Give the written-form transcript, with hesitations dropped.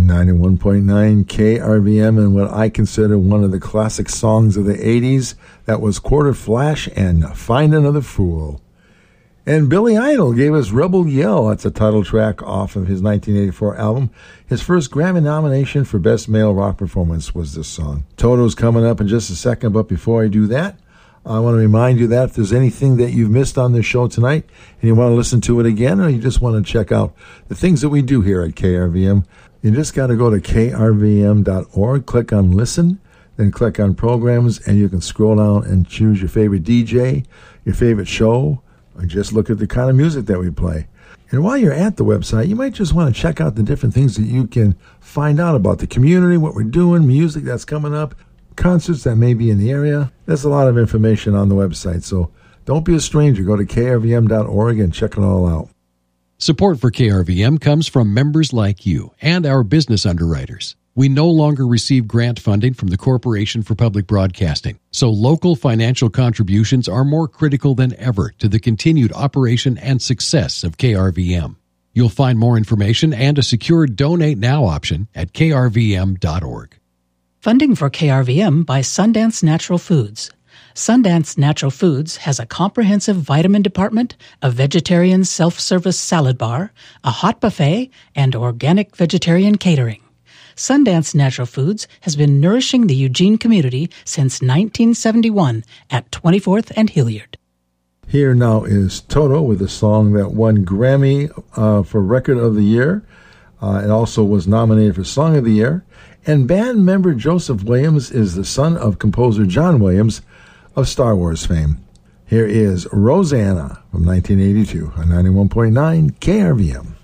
91.9 KRVM, and what I consider one of the classic songs of the 80s. That was Quarter Flash and Find Another Fool. And Billy Idol gave us Rebel Yell. That's a title track off of his 1984 album. His first Grammy nomination for Best Male Rock Performance was this song. Toto's coming up in just a second, but before I do that, I want to remind you that if there's anything that you've missed on this show tonight and you want to listen to it again, or you just want to check out the things that we do here at KRVM, you just got to go to krvm.org, click on Listen, then click on Programs, and you can scroll down and choose your favorite DJ, your favorite show, or just look at the kind of music that we play. And while you're at the website, you might just want to check out the different things that you can find out about the community, what we're doing, music that's coming up, concerts that may be in the area. There's a lot of information on the website, so don't be a stranger. Go to krvm.org and check it all out. Support for KRVM comes from members like you and our business underwriters. We no longer receive grant funding from the Corporation for Public Broadcasting, so local financial contributions are more critical than ever to the continued operation and success of KRVM. You'll find more information and a secure Donate Now option at krvm.org. Funding for KRVM by Sundance Natural Foods. Sundance Natural Foods has a comprehensive vitamin department, a vegetarian self-service salad bar, a hot buffet, and organic vegetarian catering. Sundance Natural Foods has been nourishing the Eugene community since 1971 at 24th and Hilliard. Here now is Toto with a song that won Grammy for Record of the Year. It also was nominated for Song of the Year. And band member Joseph Williams is the son of composer John Williams of Star Wars fame. Here is Rosanna from 1982 on 91.9 KRVM.